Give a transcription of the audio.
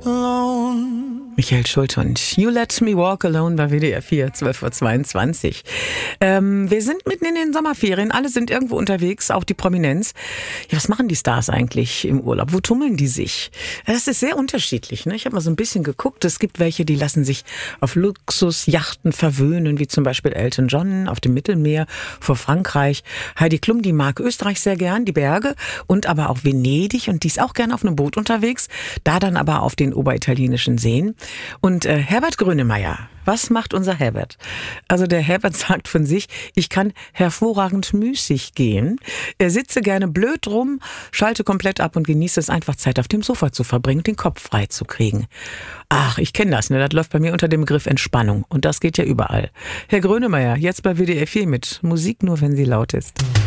alone. Michael Schulte und You Let Me Walk Alone bei WDR 4, 12:22 Uhr. Wir sind mitten in den Sommerferien, alle sind irgendwo unterwegs, auch die Prominenz. Ja, was machen die Stars eigentlich im Urlaub? Wo tummeln die sich? Das ist sehr unterschiedlich, ne? Ich habe mal so ein bisschen geguckt. Es gibt welche, die lassen sich auf Luxusjachten verwöhnen, wie zum Beispiel Elton John auf dem Mittelmeer vor Frankreich. Heidi Klum, die mag Österreich sehr gern, die Berge und aber auch Venedig und die ist auch gern auf einem Boot unterwegs, da dann aber auf den oberitalienischen Seen. Und Herbert Grönemeyer, was macht unser Herbert? Also der Herbert sagt von sich, ich kann hervorragend müßig gehen, sitze gerne blöd rum, schalte komplett ab und genieße es einfach, Zeit auf dem Sofa zu verbringen und den Kopf frei zu kriegen. Ach, ich kenne das, ne? Das läuft bei mir unter dem Begriff Entspannung und das geht ja überall. Herr Grönemeyer, jetzt bei WDR 4 mit Musik nur, wenn sie laut ist.